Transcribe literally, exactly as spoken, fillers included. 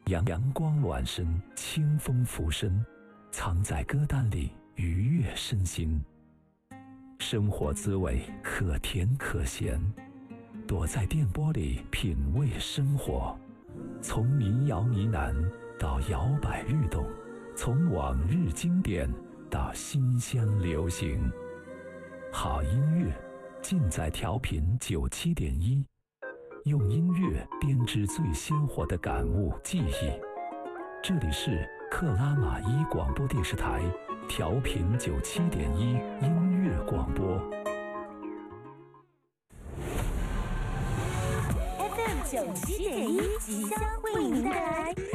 阳阳光暖身，清风拂身，藏在歌单里愉悦身心。生活滋味可甜可咸，躲在电波里品味生活。从民谣呢喃到摇摆律动，从往日经典到新乡流行。好音乐尽在调频九七点一，用音乐编织最鲜活的感悟记忆。这里是克拉玛依广播电视台调频九七点一音乐广播。 F M 九七点一即将为您带来